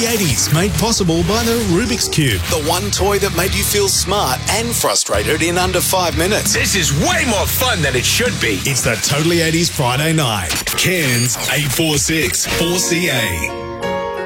Totally 80s, made possible by the Rubik's Cube. The one toy that made you feel smart and frustrated in under 5 minutes. This is way more fun than it should be. It's the Totally 80s Friday night. Cairns 846 4CA.